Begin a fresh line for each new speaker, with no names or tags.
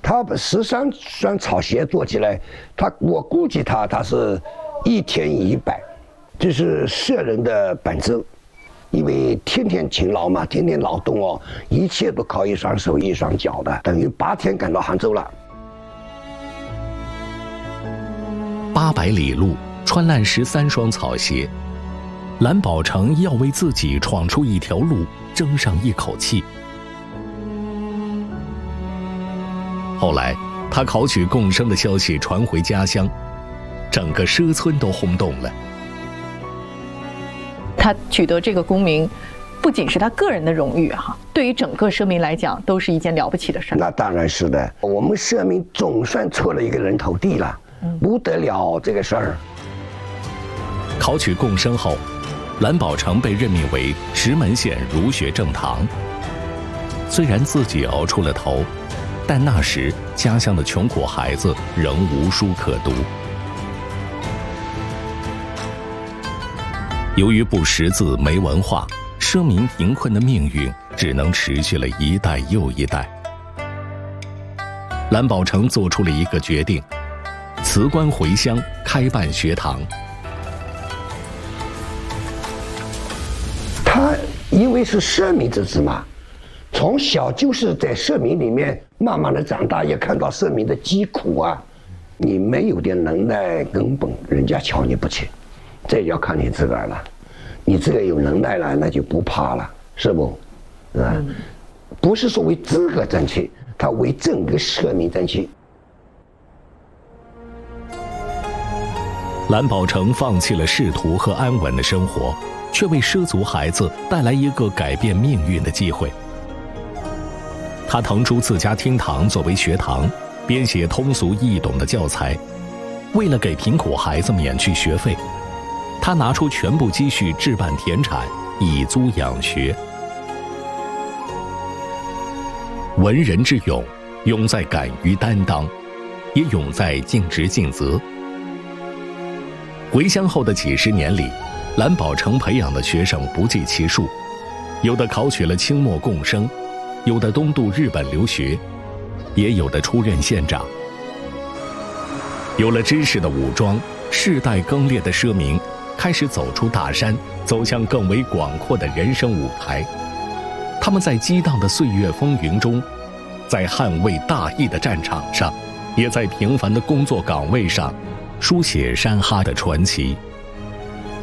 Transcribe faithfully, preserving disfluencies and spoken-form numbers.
他十三双草鞋做起来，他我估计他他是一天一百，这是社人的本质，因为天天勤劳嘛，天天劳动哦，一切都靠一双手一双脚的，等于八天赶到杭州了。
八百里路，穿烂十三双草鞋，蓝宝成要为自己闯出一条路争上一口气。后来他考取贡生的消息传回家乡，整个佘村都轰动了。
他取得这个功名，不仅是他个人的荣誉哈，对于整个佘民来讲，都是一件了不起的事。
那当然是的，我们佘民总算出了一个人头地了，嗯、不得了这个事儿。
考取贡生后，蓝宝成被任命为石门县儒学正堂。虽然自己熬出了头，但那时家乡的穷苦孩子仍无书可读。由于不识字没文化，佘民贫困的命运只能持续了一代又一代。蓝宝成做出了一个决定，辞官回乡开办学堂。
他因为是佘民之子嘛，从小就是在佘民里面慢慢的长大，也看到佘民的疾苦啊。你没有点能耐，根本人家瞧你不起，这要看你自个儿了。你自个儿有能耐了，那就不怕了，是不？啊，嗯、不是说为资格争气，他为整个佘民争气。
蓝宝成放弃了仕途和安稳的生活，却为畲族孩子带来一个改变命运的机会。他腾出自家厅堂作为学堂，编写通俗易懂的教材。为了给贫苦孩子免去学费，他拿出全部积蓄置办田产，以租养学。文人之勇，勇在敢于担当，也勇在尽职尽责。回乡后的几十年里，蓝宝成培养的学生不计其数，有的考取了清末贡生，有的东渡日本留学，也有的出任县长。有了知识的武装，世代更迭的佘民开始走出大山，走向更为广阔的人生舞台。他们在激荡的岁月风云中，在捍卫大义的战场上，也在平凡的工作岗位上书写山哈的传奇。